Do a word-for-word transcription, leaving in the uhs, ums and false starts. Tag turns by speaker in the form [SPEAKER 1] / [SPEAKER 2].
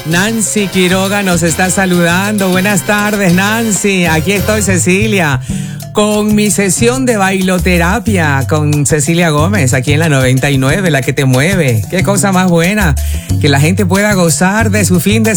[SPEAKER 1] Nancy Quiroga nos está saludando. Buenas tardes, Nancy. Aquí estoy, Cecilia, con mi sesión de bailoterapia con Cecilia Gómez, aquí en la noventa y nueve, la que te mueve. Qué cosa más buena, que la gente pueda gozar de su fin de